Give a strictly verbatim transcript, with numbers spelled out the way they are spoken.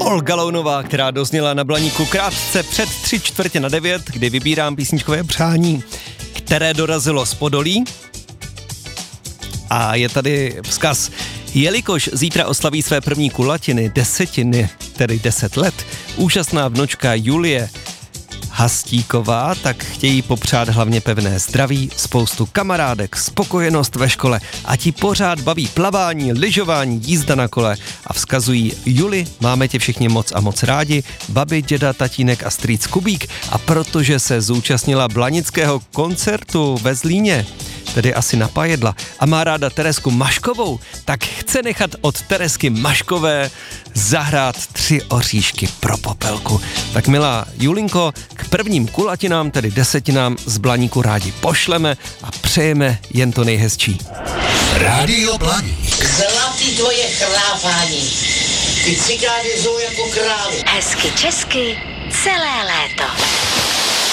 Olga Lounová, která dozněla na Blaníku krátce před tři čtvrtě na devět, kdy vybírám písničkové přání, které dorazilo z Podolí. A je tady vzkaz. Jelikož zítra oslaví své první kulatiny, desetiny, tedy deset let, úžasná vnučka Julie Hastíková, tak chtějí popřát hlavně pevné zdraví, spoustu kamarádek, spokojenost ve škole a ti pořád baví plavání, lyžování, jízda na kole a vzkazují: Juli, máme tě všichni moc a moc rádi, babi, děda, tatínek a strýc Kubík, a protože se zúčastnila blanického koncertu ve Zlíně, tedy asi na Pajedla, a má ráda Teresku Maškovou, tak chce nechat od Teresky Maškové zahrát Tři oříšky pro Popelku. Tak milá Julinko, k prvním kulatinám, tedy desetinám, z Blaníku rádi pošleme a přejeme jen to nejhezčí. Rádio Blaník. Zlatý tvoje chrápání. Ty cikány jsou jako krávy. Hezky česky celé léto.